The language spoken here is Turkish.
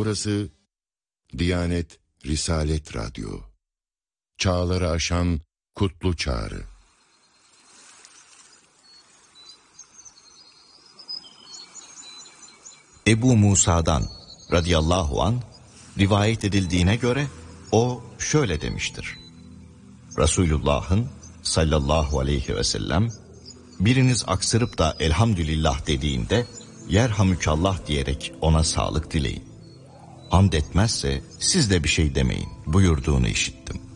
Burası Diyanet Risalet Radyo. Çağları aşan kutlu çağrı. Ebu Musa'dan radıyallahu an rivayet edildiğine göre o şöyle demiştir. Resulullah'ın sallallahu aleyhi ve sellem biriniz aksırıp da elhamdülillah dediğinde yerhamükallah diyerek ona sağlık dileyin. Hamd etmezse siz de bir şey demeyin buyurduğunu işittim.